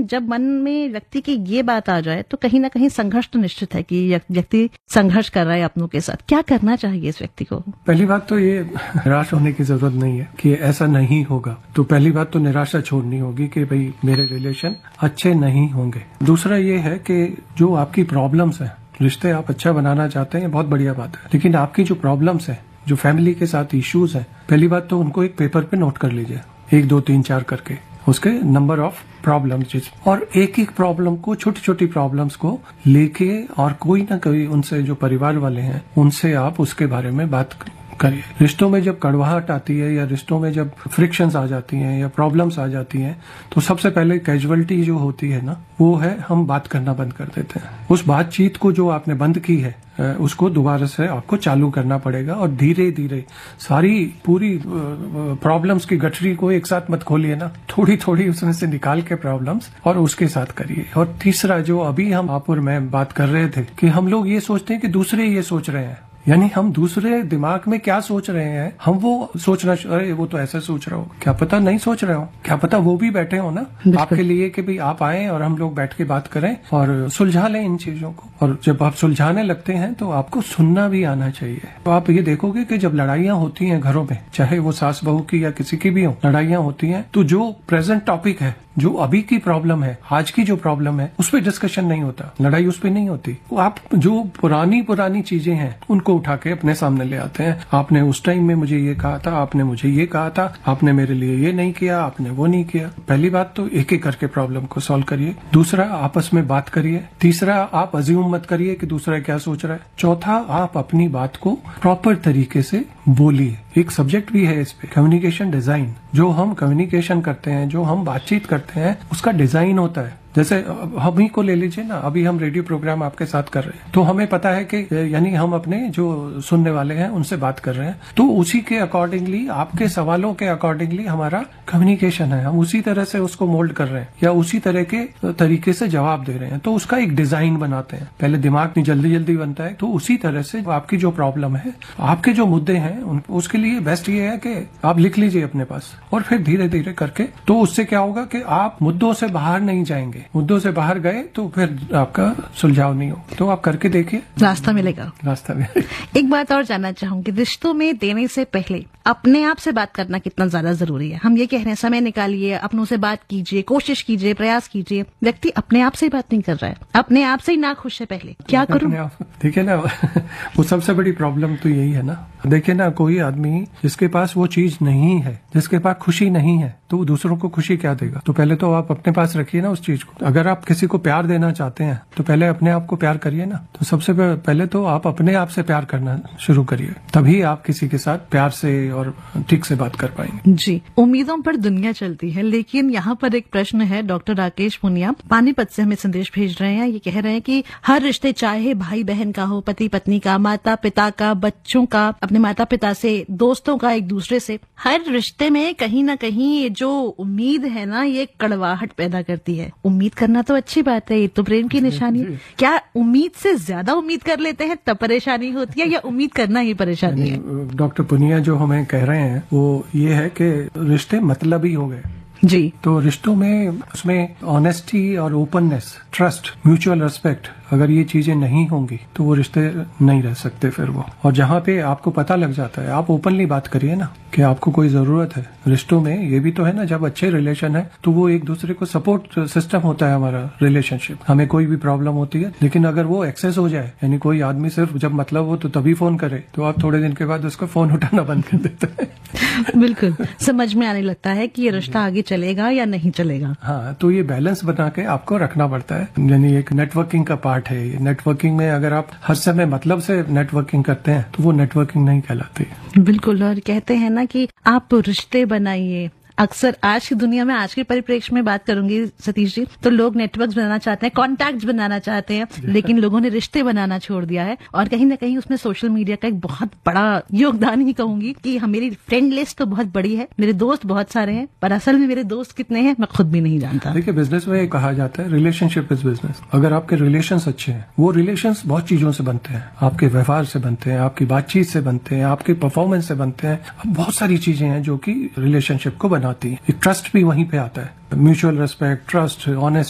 लेकिन जब मन में व्यक्ति की ये बात आ जाए तो कहीं ना कहीं संघर्ष तो निश्चित है कि व्यक्ति संघर्ष कर रहा है अपनों के साथ। क्या करना चाहिए इस व्यक्ति को? पहली बात तो ये निराश होने की जरूरत नहीं है कि ऐसा नहीं होगा। तो पहली बात तो निराशा छोड़नी होगी कि भाई मेरे रिलेशन अच्छे नहीं होंगे। दूसरा ये है कि जो आपकी प्रॉब्लम्स है, रिश्ते आप अच्छा बनाना चाहते हैं, बहुत बढ़िया बात है, लेकिन आपकी जो प्रॉब्लम्स है, जो फैमिली के साथ इश्यूज है, पहली बात तो उनको एक पेपर पे नोट कर लीजिए, 1 2 3 4 करके, उसके नंबर ऑफ प्रॉब्लम्स, और एक एक प्रॉब्लम को, छोटी छोटी प्रॉब्लम्स को लेके और कोई ना कोई उनसे जो परिवार वाले हैं उनसे आप उसके बारे में बात करिए। रिश्तों में जब कड़वाहट आती है या रिश्तों में जब फ्रिक्शंस आ जाती हैं या प्रॉब्लम्स आ जाती हैं तो सबसे पहले कैजुअलिटी जो होती है ना, वो है हम बात करना बंद कर देते हैं। उस बातचीत को जो आपने बंद की है उसको दोबारा से आपको चालू करना पड़ेगा और धीरे धीरे सारी पूरी प्रॉब्लम्स की गठरी को एक साथ मत खोलिए ना, थोड़ी थोड़ी उसमें से निकाल के प्रॉब्लम्स और उसके साथ करिए। और तीसरा जो अभी हम आप और मैं बात कर रहे थे कि हम लोग ये सोचते हैं कि दूसरे ये सोच रहे हैं, यानी हम दूसरे दिमाग में क्या सोच रहे हैं हम वो सोचना, अरे वो तो ऐसा सोच रहा हो, क्या पता नहीं सोच रहे हो, क्या पता वो भी बैठे हो ना आपके लिए कि भाई आप आए और हम लोग बैठ के बात करें और सुलझा लें इन चीजों को। और जब आप सुलझाने लगते हैं तो आपको सुनना भी आना चाहिए। तो आप ये देखोगे कि जब लड़ाइयां होती हैं घरों में, चाहे वो सास बहू की या किसी की भी हो, लड़ाइयां होती हैं तो जो प्रेजेंट टॉपिक है, जो अभी की प्रॉब्लम है, आज की जो प्रॉब्लम है, उस पर डिस्कशन नहीं होता, लड़ाई उस पर नहीं होती। तो आप जो पुरानी चीजें हैं उनको उठा के अपने सामने ले आते हैं। आपने उस टाइम में मुझे ये कहा था, आपने मुझे ये कहा था, आपने मेरे लिए ये नहीं किया, आपने वो नहीं किया। पहली बात तो एक एक करके प्रॉब्लम को सॉल्व करिए। दूसरा, आपस में बात करिए। तीसरा, आप अज्यूम मत करिए कि दूसरा क्या सोच रहा है। चौथा, आप अपनी बात को प्रॉपर तरीके से बोलिए। एक सब्जेक्ट भी है इस पे, कम्युनिकेशन डिजाइन। जो हम कम्युनिकेशन करते हैं, जो हम बातचीत करते हैं, उसका डिजाइन होता है। जैसे हम ही को ले लीजिए ना, अभी हम रेडियो प्रोग्राम आपके साथ कर रहे हैं तो हमें पता है कि यानी हम अपने जो सुनने वाले हैं उनसे बात कर रहे हैं, तो उसी के अकॉर्डिंगली, आपके सवालों के अकॉर्डिंगली हमारा कम्युनिकेशन है, हम उसी तरह से उसको मोल्ड कर रहे हैं या उसी तरह के तरीके से जवाब दे रहे हैं। तो उसका एक डिजाइन बनाते हैं। पहले दिमाग में जल्दी जल्दी बनता है, तो उसी तरह से आपकी जो प्रॉब्लम है, आपके जो मुद्दे हैं, उसके लिए बेस्ट ये है कि आप लिख लीजिए अपने पास और फिर धीरे धीरे करके, तो उससे क्या होगा कि आप मुद्दों से बाहर नहीं जाएंगे। मुद्दों से बाहर गए तो फिर आपका सुलझाव नहीं हो। तो आप करके देखिए, रास्ता मिलेगा। रास्ता मिलेगा। एक बात और जानना चाहूंगी, रिश्तों में देने से पहले अपने आप से बात करना कितना ज्यादा जरूरी है? हम ये कह रहे हैं समय निकालिए, अपनों से बात कीजिए, कोशिश कीजिए, प्रयास कीजिए। व्यक्ति अपने आप से बात नहीं कर रहा है, अपने आप से ही ना खुश है, पहले क्या करूं? देखिए ना, वो सबसे बड़ी प्रॉब्लम तो यही है ना। देखिए ना, कोई आदमी जिसके पास वो चीज नहीं है, जिसके पास खुशी नहीं है, तो वो दूसरों को खुशी क्या देगा? तो पहले तो आप अपने पास रखिए ना उस चीज को। अगर आप किसी को प्यार देना चाहते हैं तो पहले अपने आप को प्यार करिए ना। तो सबसे पहले तो आप अपने आप से प्यार करना शुरू करिए, तभी आप किसी के साथ प्यार से और ठीक से बात कर पाएंगे। जी, उम्मीदों पर दुनिया चलती है, लेकिन यहाँ पर एक प्रश्न है। डॉक्टर राकेश पुनिया पानीपत से हमें संदेश भेज रहे हैं। ये कह रहे हैं कि हर रिश्ते, चाहे भाई बहन का हो, पति पत्नी का, माता पिता का, बच्चों का, अपने माता पिता से, दोस्तों का, एक दूसरे से, हर रिश्ते में कहीं ना कहीं ये जो उम्मीद है ना, ये कड़वाहट पैदा करती है। उम्मीद करना तो अच्छी बात है, ये तो प्रेम की निशानी है। क्या उम्मीद से ज्यादा उम्मीद कर लेते हैं तब परेशानी होती है, या उम्मीद करना ही परेशानी है? डॉक्टर पुनिया जो हमें कह रहे हैं वो ये है कि रिश्ते मतलबी हो गए जी। तो रिश्तों में, उसमें ऑनेस्टी और ओपननेस, ट्रस्ट, म्यूचुअल रिस्पेक्ट, अगर ये चीजें नहीं होंगी तो वो रिश्ते नहीं रह सकते फिर वो। और जहाँ पे आपको पता लग जाता है, आप ओपनली बात करिए ना कि आपको कोई जरूरत है रिश्तों में। ये भी तो है ना, जब अच्छे रिलेशन है तो वो एक दूसरे को सपोर्ट सिस्टम होता है हमारा रिलेशनशिप। हमें कोई भी प्रॉब्लम होती है, लेकिन अगर वो एक्सेस हो जाए, यानी कोई आदमी सिर्फ जब मतलब हो तो तभी फोन करे, तो आप थोड़े दिन के बाद उसको फोन उठाना बंद कर देते हैं। बिल्कुल समझ में आने लगता है कि ये रिश्ता आगे चलेगा या नहीं चलेगा। हाँ, तो ये बैलेंस बना के आपको रखना पड़ता है, यानी एक नेटवर्किंग का पार्ट है। नेटवर्किंग में अगर आप हर समय मतलब से नेटवर्किंग करते हैं तो वो नेटवर्किंग नहीं कहलाती। बिल्कुल, और कहते हैं ना कि आप रिश्ते बनाइए। अक्सर आज की दुनिया में, आज के परिप्रेक्ष्य में बात करूंगी सतीश जी, तो लोग नेटवर्क्स बनाना चाहते हैं, कॉन्टैक्ट्स बनाना चाहते हैं, लेकिन लोगों ने रिश्ते बनाना छोड़ दिया है। और कहीं ना कहीं उसमें सोशल मीडिया का एक बहुत बड़ा योगदान ही कहूंगी कि मेरी फ्रेंड लिस्ट तो बहुत बड़ी है, मेरे दोस्त बहुत सारे हैं, पर असल में मेरे दोस्त कितने हैं मैं खुद भी नहीं जानता। देखिए, बिजनेस में कहा जाता है रिलेशनशिप इज बिजनेस। अगर आपके रिलेशंस अच्छे हैं, वो रिलेशंस बहुत चीजों से बनते हैं, आपके व्यवहार से बनते हैं, आपकी बातचीत से बनते हैं, आपके परफॉर्मेंस से बनते हैं, बहुत सारी चीजें हैं जो कि रिलेशनशिप को बनाती है। एक ट्रस्ट भी वहीं पे आता है, म्यूचुअल रिस्पेक्ट, ट्रस्ट, ऑनेस्ट